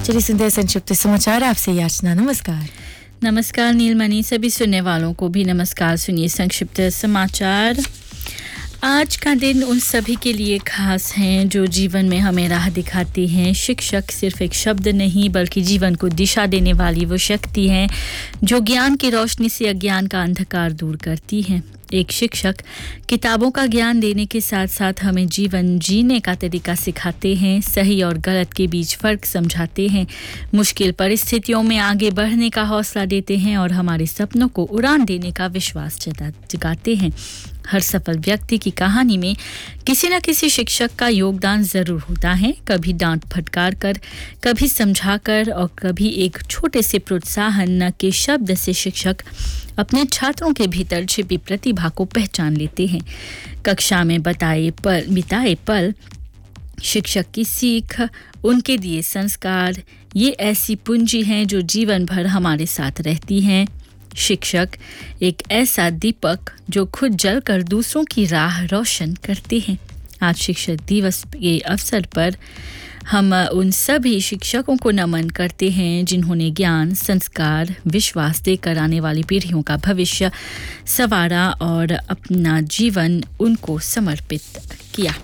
चलिए सुनते हैं संक्षिप्त समाचार। आपसे याचना। नमस्कार। नमस्कार नीलमणि, सभी सुनने वालों को भी नमस्कार। सुनिए संक्षिप्त समाचार। आज का दिन उन सभी के लिए खास है जो जीवन में हमें राह दिखाते हैं। शिक्षक सिर्फ एक शब्द नहीं बल्कि जीवन को दिशा देने वाली वो शक्ति है जो ज्ञान की रोशनी से अज्ञान का अंधकार दूर करती है। एक शिक्षक किताबों का ज्ञान देने के साथ साथ हमें जीवन जीने का तरीका सिखाते हैं, सही और गलत के बीच फ़र्क समझाते हैं, मुश्किल परिस्थितियों में आगे बढ़ने का हौसला देते हैं और हमारे सपनों को उड़ान देने का विश्वास जगाते हैं। हर सफल व्यक्ति की कहानी में किसी न किसी शिक्षक का योगदान ज़रूर होता है, कभी डांट फटकार कर, कभी समझाकर और कभी एक छोटे से प्रोत्साहन के शब्द से शिक्षक अपने छात्रों के भीतर छिपी प्रतिभा को पहचान लेते हैं। कक्षा में बिताए पल, शिक्षक की सीख, उनके दिए संस्कार, ये ऐसी पूंजी हैं जो जीवन भर हमारे साथ रहती हैं। शिक्षक एक ऐसा दीपक जो खुद जलकर दूसरों की राह रोशन करते हैं। आज शिक्षक दिवस के अवसर पर हम उन सभी शिक्षकों को नमन करते हैं जिन्होंने ज्ञान, संस्कार, विश्वास देकर आने वाली पीढ़ियों का भविष्य संवारा और अपना जीवन उनको समर्पित किया।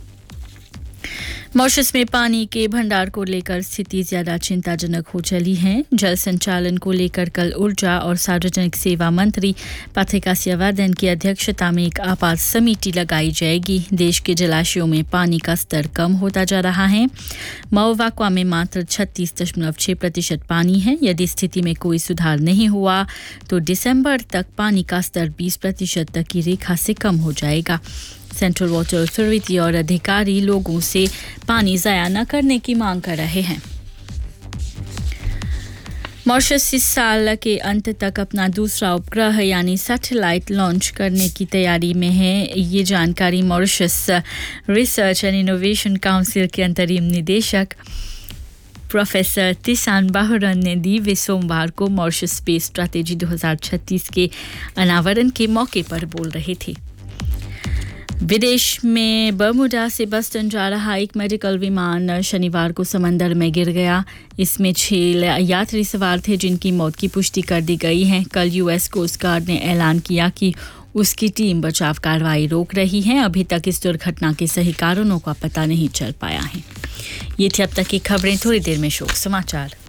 मॉरिशस में पानी के भंडार को लेकर स्थिति ज्यादा चिंताजनक हो चली है। जल संचालन को लेकर कल ऊर्जा और सार्वजनिक सेवा मंत्री पैट्रिक आसियावादन की अध्यक्षता में एक आपात समिति लगाई जाएगी। देश के जलाशयों में पानी का स्तर कम होता जा रहा है। माओवाक्वा में मात्र 36.6% पानी है। यदि स्थिति में कोई सुधार नहीं हुआ तो दिसंबर तक पानी का स्तर 20% तक की रेखा से कम हो जाएगा। सेंट्रल वाटर अथॉरिटी और अधिकारी लोगों से पानी ज़ाया न करने की मांग कर रहे हैं। मॉरिशस इस साल के अंत तक अपना दूसरा उपग्रह यानी सैटेलाइट लॉन्च करने की तैयारी में है। ये जानकारी Mauritius research and innovation council के अंतरिम निदेशक प्रोफेसर तिसान बाहुरन ने दी। वे सोमवार को मॉरिशस स्पेस स्ट्रैटेजी 2036 के अनावरण के मौके पर बोल रहे थे। विदेश में बर्मुडा से बस्टन जा रहा एक मेडिकल विमान शनिवार को समंदर में गिर गया। इसमें 6 यात्री सवार थे जिनकी मौत की पुष्टि कर दी गई है। कल यूएस कोस्ट गार्ड ने ऐलान किया कि उसकी टीम बचाव कार्रवाई रोक रही है। अभी तक इस दुर्घटना के सही कारणों का पता नहीं चल पाया है। ये थी अब तक की खबरें। थोड़ी देर में शोक समाचार।